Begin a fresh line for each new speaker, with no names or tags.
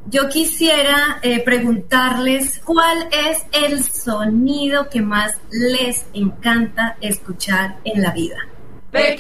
yo quisiera preguntarles cuál es el sonido que más les encanta escuchar en la vida.